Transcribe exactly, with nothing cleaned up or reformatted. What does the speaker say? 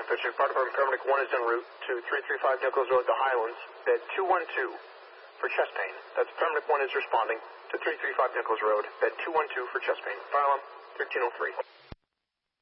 Pitcher. Fire Department paramedic one is en route to three three five Nichols Road, the Highlands, bed two one two for chest pain. That's paramedic one is responding to three three five Nichols Road, bed two one two for chest pain. Fire alarm thirteen oh three.